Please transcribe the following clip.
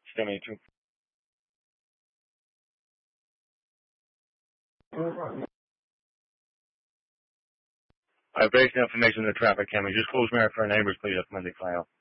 72. I have basic information in the traffic camera. Just close mirror for our neighbors, please. That's Monday file.